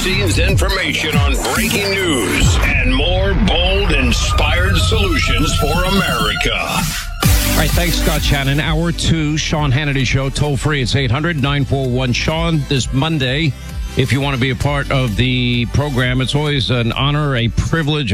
behind-the-scenes information on breaking news and more bold, inspired solutions for America. All right, thanks, Scott Shannon. Hour 2, Sean Hannity Show, toll free. It's 800-941-SEAN. This Monday, if you want to be a part of the program, it's always an honor, a privilege,